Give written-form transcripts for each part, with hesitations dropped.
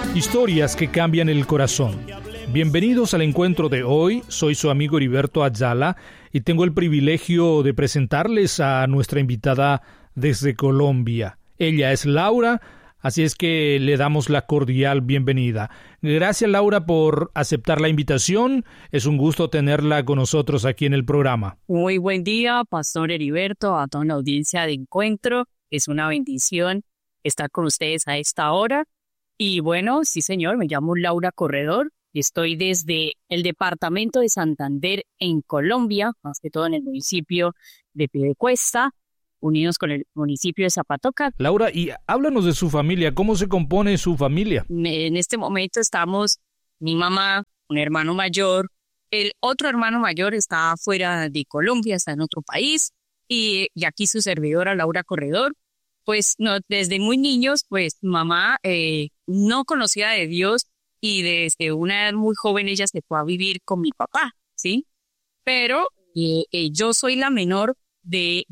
Historias que cambian el corazón. Bienvenidos al encuentro de hoy. Soy su amigo Heriberto Ayala y tengo el privilegio de presentarles a nuestra invitada desde Colombia. Ella es Laura, así es que le damos la cordial bienvenida. Gracias, Laura, por aceptar la invitación. Es un gusto tenerla con nosotros aquí en el programa. Muy buen día, Pastor Heriberto, a toda la audiencia de Encuentro. Es una bendición estar con ustedes a esta hora. Y bueno, sí señor, me llamo Laura Corredor y estoy desde el departamento de Santander en Colombia, más que todo en el municipio de Piedecuesta, unidos con el municipio de Zapatoca. Laura, y háblanos de su familia, ¿cómo se compone su familia? En este momento estamos mi mamá, un hermano mayor, el otro hermano mayor está fuera de Colombia, está en otro país, y aquí su servidora Laura Corredor. Pues no, desde muy niños, pues mamá no conocía de Dios y desde una edad muy joven ella se fue a vivir con mi papá, ¿sí? Pero yo soy la menor de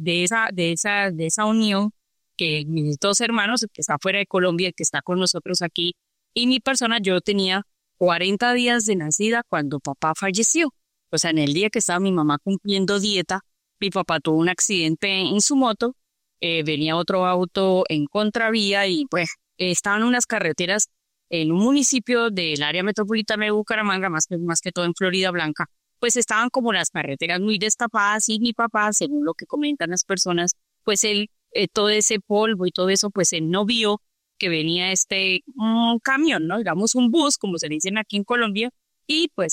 esa unión, que mis dos hermanos, el que está fuera de Colombia, el que está con nosotros aquí, y mi persona, yo tenía 40 días de nacida cuando papá falleció. O sea, en el día que estaba mi mamá cumpliendo dieta, mi papá tuvo un accidente en su moto. Venía otro auto en contravía y pues estaban unas carreteras en un municipio del área metropolitana de Bucaramanga, más que todo en Florida Blanca, pues estaban como las carreteras muy destapadas y mi papá, según lo que comentan las personas, pues él, todo ese polvo y todo eso, pues él no vio que venía un camión, ¿no? Digamos un bus, como se dicen aquí en Colombia, y pues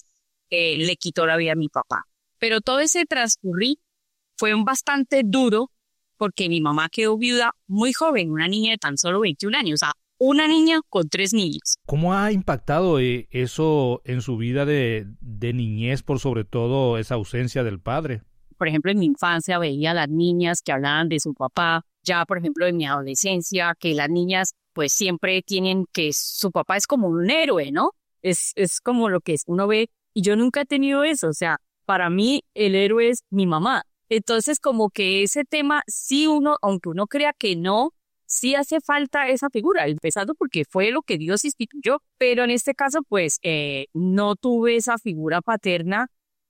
le quitó la vida a mi papá. Pero todo ese transcurrir fue bastante duro, porque mi mamá quedó viuda muy joven, una niña de tan solo 21 años, o sea, una niña con 3 niños. ¿Cómo ha impactado eso en su vida de niñez, por sobre todo esa ausencia del padre? Por ejemplo, en mi infancia veía a las niñas que hablaban de su papá, ya por ejemplo en mi adolescencia, que las niñas pues siempre tienen que su papá es como un héroe, ¿no? Es como lo que uno ve, y yo nunca he tenido eso, o sea, para mí el héroe es mi mamá. Entonces, como que ese tema, sí aunque uno crea que no, sí hace falta esa figura, empezando porque fue lo que Dios instituyó, pero en este caso, pues, no tuve esa figura paterna,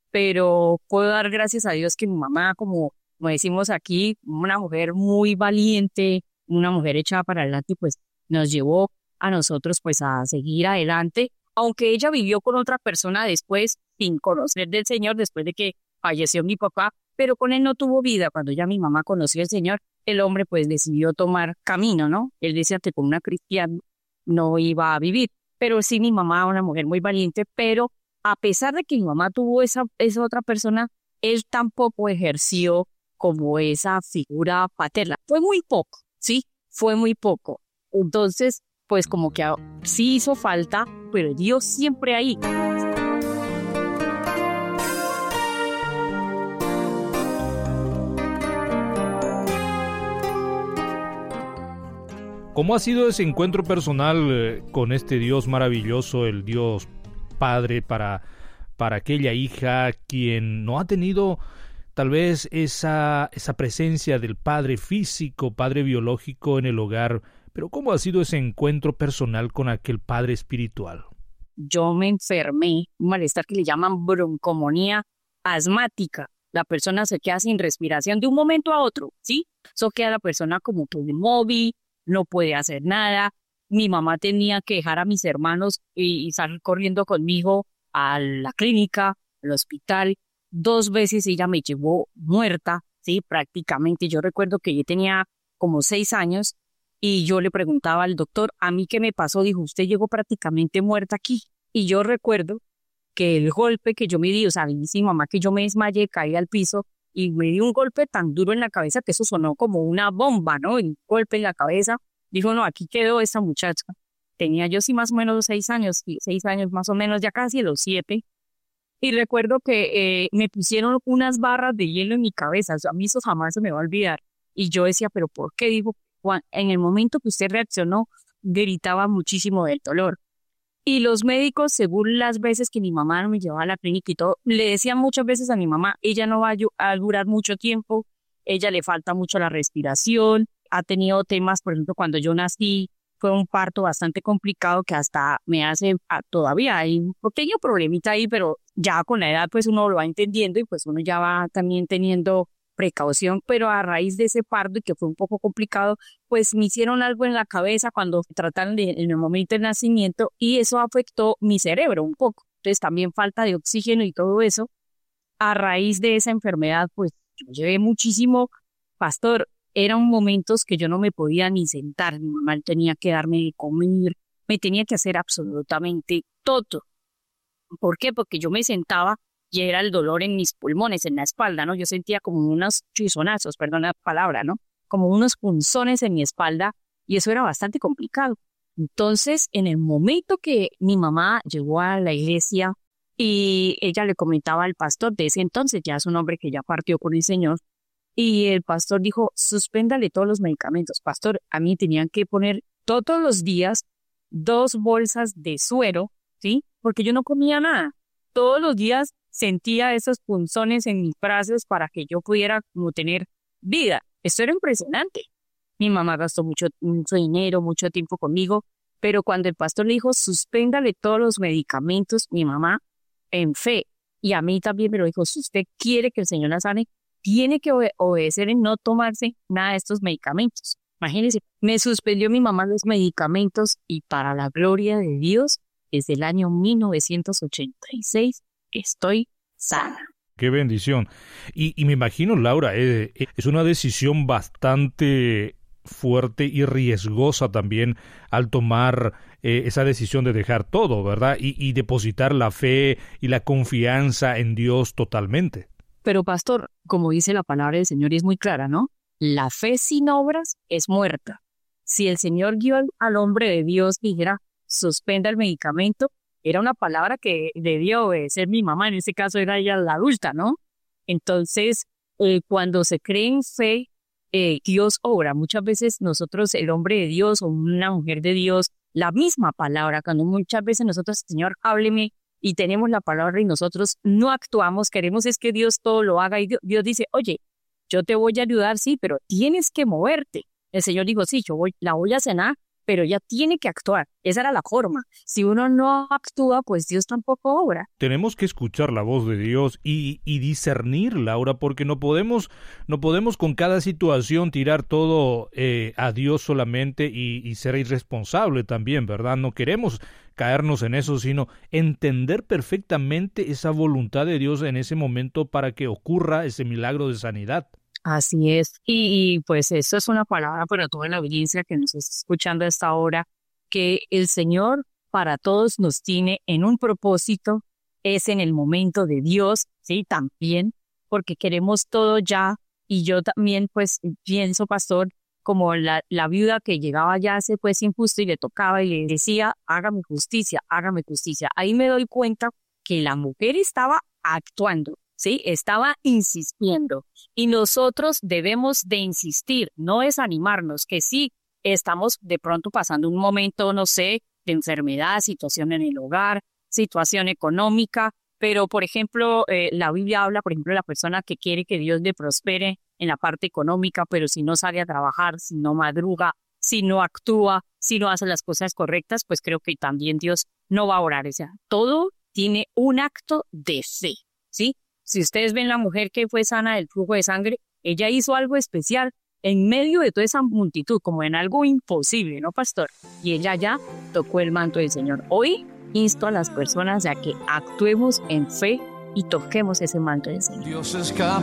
pero puedo dar gracias a Dios que mi mamá, como decimos aquí, una mujer muy valiente, una mujer echada para adelante, pues, nos llevó a nosotros, pues, a seguir adelante, aunque ella vivió con otra persona después, sin conocer del Señor, después de que falleció mi papá, pero con él no tuvo vida. Cuando ya mi mamá conoció al Señor, el hombre pues decidió tomar camino, ¿no? Él decía que con una cristiana no iba a vivir, pero sí mi mamá, una mujer muy valiente, pero a pesar de que mi mamá tuvo esa otra persona, él tampoco ejerció como esa figura paterna. Fue muy poco, ¿sí? Fue muy poco. Entonces, pues como que sí hizo falta, pero Dios siempre ahí. ¿Cómo ha sido ese encuentro personal con este Dios maravilloso, el Dios Padre, para aquella hija quien no ha tenido tal vez esa presencia del padre físico, padre biológico en el hogar? Pero ¿cómo ha sido ese encuentro personal con aquel padre espiritual? Yo me enfermé, un malestar que le llaman broncomonía asmática. La persona se queda sin respiración de un momento a otro, ¿sí? Eso queda la persona como que inmóvil, no puede hacer nada. Mi mamá tenía que dejar a mis hermanos y salir corriendo conmigo a la clínica, al hospital. 2 veces ella me llevó muerta, ¿sí? Prácticamente. Yo recuerdo que yo tenía como 6 años y yo le preguntaba al doctor, ¿a mí qué me pasó? Dijo, usted llegó prácticamente muerta aquí. Y yo recuerdo que el golpe que yo me di, o sea, dice mi mamá que yo me desmayé, caí al piso, y me dio un golpe tan duro en la cabeza que eso sonó como una bomba, ¿no? Un golpe en la cabeza. Dijo, no, aquí quedó esta muchacha. Tenía yo sí más o menos 6 años, 6 años más o menos, ya casi los 7. Y recuerdo que me pusieron unas barras de hielo en mi cabeza. O sea, a mí eso jamás se me va a olvidar. Y yo decía, ¿pero por qué? Dijo, en el momento que usted reaccionó, gritaba muchísimo del dolor. Y los médicos, según las veces que mi mamá me llevaba a la clínica y todo, le decían muchas veces a mi mamá, ella no va a durar mucho tiempo, ella le falta mucho la respiración, ha tenido temas, por ejemplo, cuando yo nací, Fue un parto bastante complicado que hasta me hace, todavía hay un pequeño problemita ahí, pero ya con la edad pues uno lo va entendiendo y pues uno ya va también teniendo precaución, pero a raíz de ese parto y que fue un poco complicado, pues me hicieron algo en la cabeza cuando trataron en el momento del nacimiento y eso afectó mi cerebro un poco. Entonces también falta de oxígeno y todo eso. A raíz de esa enfermedad, pues yo llevé muchísimo, pastor, eran momentos que yo no me podía ni sentar, mi mamá tenía que darme de comer, me tenía que hacer absolutamente todo. ¿Por qué? Porque yo me sentaba y era el dolor en mis pulmones, en la espalda, ¿no? Yo sentía como unos chisonazos, perdón la palabra, ¿no? Como unos punzones en mi espalda y eso era bastante complicado. Entonces, en el momento que mi mamá llegó a la iglesia y ella le comentaba al pastor de ese entonces, ya es un hombre que ya partió con el Señor, y el pastor dijo, suspéndale todos los medicamentos. Pastor, a mí tenían que poner todos los días 2 bolsas de suero, ¿sí? Porque yo no comía nada. Todos los días sentía esos punzones en mis brazos para que yo pudiera como tener vida. Esto era impresionante. Mi mamá gastó mucho dinero, mucho tiempo conmigo, pero cuando el pastor le dijo, suspéndale todos los medicamentos, mi mamá, en fe, y a mí también me lo dijo, si usted quiere que el Señor la sane, tiene que obedecer en no tomarse nada de estos medicamentos. Imagínense, me suspendió mi mamá los medicamentos y para la gloria de Dios, desde el año 1986 estoy sana. Qué bendición. Y me imagino, Laura, es una decisión bastante fuerte y riesgosa también al tomar esa decisión de dejar todo, ¿verdad? Y depositar la fe y la confianza en Dios totalmente. Pero pastor, como dice la palabra del Señor y es muy clara, ¿no? La fe sin obras es muerta. Si el Señor guió al hombre de Dios y dijera, suspenda el medicamento, era una palabra que debió obedecer mi mamá, en ese caso era ella la adulta, ¿no? Entonces, cuando se cree en fe, Dios obra. Muchas veces nosotros, el hombre de Dios o una mujer de Dios, la misma palabra, cuando muchas veces nosotros, Señor, hábleme, y tenemos la palabra y nosotros no actuamos, queremos es que Dios todo lo haga y Dios dice, oye, yo te voy a ayudar, sí, pero tienes que moverte. El Señor dijo, sí, la voy a sanar, pero ella tiene que actuar. Esa era la forma. Si uno no actúa, pues Dios tampoco obra. Tenemos que escuchar la voz de Dios y discernir, Laura, porque no podemos con cada situación tirar todo a Dios solamente y ser irresponsable también, ¿verdad? No queremos caernos en eso, sino entender perfectamente esa voluntad de Dios en ese momento para que ocurra ese milagro de sanidad. Así es. Y pues eso es una palabra para toda la audiencia que nos está escuchando a esta hora, que el Señor para todos nos tiene en un propósito, es en el momento de Dios, ¿sí? También, porque queremos todo ya. Y yo también pues pienso, pastor, como la viuda que llegaba ya se pues injusto y le tocaba y le decía, hágame justicia, hágame justicia. Ahí me doy cuenta que la mujer estaba actuando. Sí, estaba insistiendo y nosotros debemos de insistir, no desanimarnos, que sí, estamos de pronto pasando un momento, no sé, de enfermedad, situación en el hogar, situación económica, pero por ejemplo, la Biblia habla, por ejemplo, de la persona que quiere que Dios le prospere en la parte económica, pero si no sale a trabajar, si no madruga, si no actúa, si no hace las cosas correctas, pues creo que también Dios no va a orar. O sea, todo tiene un acto de fe, ¿sí? Si ustedes ven la mujer que fue sana del flujo de sangre, ella hizo algo especial en medio de toda esa multitud, como en algo imposible, ¿no, pastor? Y ella ya tocó el manto del Señor. Hoy insto a las personas a que actuemos en fe y toquemos ese manto del Señor. Dios es capaz.